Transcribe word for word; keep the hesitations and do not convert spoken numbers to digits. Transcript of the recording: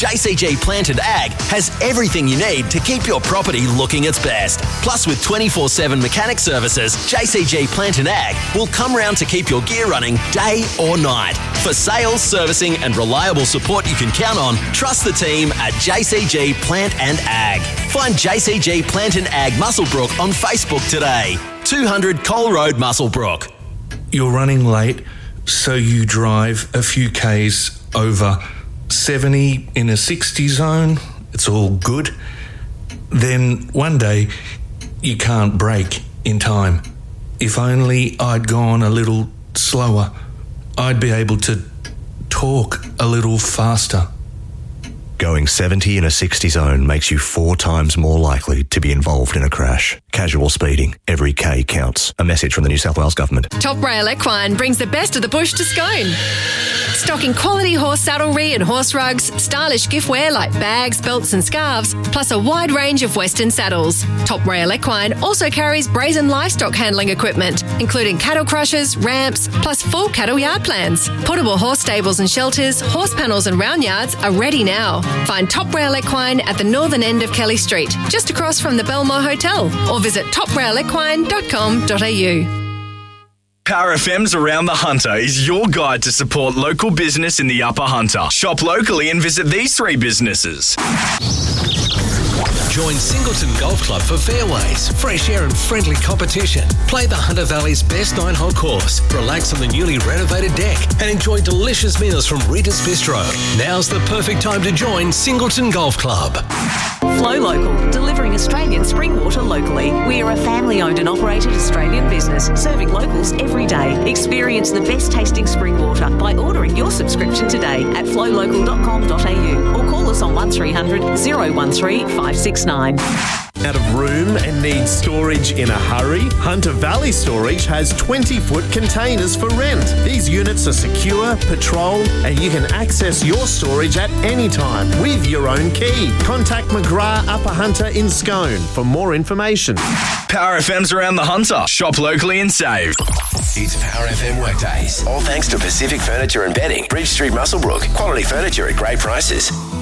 J C G Plant and Ag has everything you need to keep your property looking its best. Plus, with twenty-four seven mechanic services, J C G Plant and Ag will come round to keep your gear running day or night. For sales, servicing and reliable support you can count on, trust the team at J C G Plant and Ag. Find J C G Plant and Ag Muswellbrook on Facebook today. two hundred Cole Road, Muswellbrook. You're running late, so you drive a few Ks over seventy in a sixty zone. It's all good. Then one day you can't brake in time. If only I'd gone a little slower, I'd be able to talk a little faster. Going seventy in a sixty zone makes you four times more likely to be involved in a crash. Casual speeding. Every K counts. A message from the New South Wales Government. Top Rail Equine brings the best of the bush to Scone. Stocking quality horse saddlery and horse rugs, stylish giftware like bags, belts and scarves, plus a wide range of Western saddles. Top Rail Equine also carries brazen livestock handling equipment, including cattle crushers, ramps, plus full cattle yard plans. Portable horse stables and shelters, horse panels and round yards are ready now. Find Top Rail Equine at the northern end of Kelly Street, just across from the Belmore Hotel, or visit top rail equine dot com dot a u. Power F M's Around the Hunter is your guide to support local business in the Upper Hunter. Shop locally and visit these three businesses. Join Singleton Golf Club for fairways, fresh air and friendly competition. Play the Hunter Valley's best nine-hole course, relax on the newly renovated deck and enjoy delicious meals from Rita's Bistro. Now's the perfect time to join Singleton Golf Club. Flow Local, delivering Australian spring water locally. We are a family-owned and operated Australian business serving locals every day. Experience the best tasting spring water by ordering your subscription today at flow local dot com dot a u or call us on one three hundred, oh one three, five six nine. Out of room and needs storage in a hurry? Hunter Valley Storage has twenty-foot containers for rent. These units are secure, patrolled, and you can access your storage at any time with your own key. Contact McGrath Upper Hunter in Scone for more information. Power F M's Around the Hunter. Shop locally and save. It's Power F M Workdays. All thanks to Pacific Furniture and Bedding, Bridge Street, Muswellbrook. Quality furniture at great prices.